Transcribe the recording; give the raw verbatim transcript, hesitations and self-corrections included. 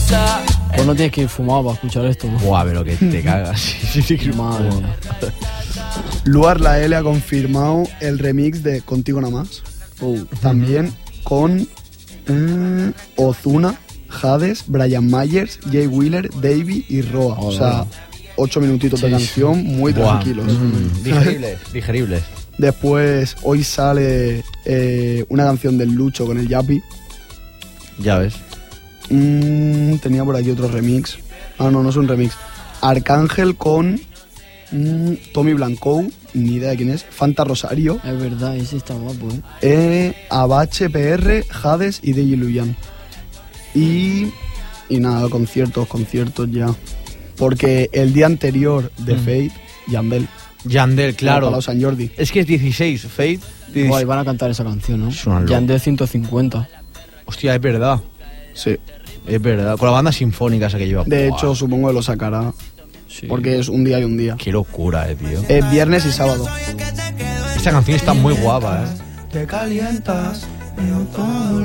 Pues no tienes que ir fumado para escuchar esto, ¿no? Buah, pero que te cagas. Sí, sí, sí, Madre mía. Luar La L ha confirmado el remix de Contigo Nada Más. Uh, También con eh, Ozuna, Hades, Brian Myers, Jay Wheeler, Davey y Roa. Oh, o sea, bueno. ocho minutitos de Sí, canción muy Buah. tranquilos. Mm, digeribles, digeribles. Después, hoy sale eh, una canción del Lucho con el Yapi. Ya ves. Mm, tenía por aquí otro remix. Ah, no, no es un remix. Arcángel con mm, Tommy Blanco, ni idea de quién es. Fanta Rosario, es verdad, ese está guapo, ¿eh? eh, Abache P R, Hades y D J Luyan. Y, y nada, conciertos, conciertos ya. Porque el día anterior de Mm. Fate, Yandel. Yandel, claro. Palau San Jordi. Es que es dieciséis, Fate. dieciséis. Guay, van a cantar esa canción, ¿no? Es una loca. Ya en de ciento cincuenta. Hostia, es verdad. Sí. Es verdad. Con la banda sinfónica esa que lleva. De Buah, hecho, supongo que lo sacará. Sí. Porque es un día y un día. Qué locura, eh, tío. Es viernes y sábado. Esta canción está muy guapa, eh. Te calientas, veo todo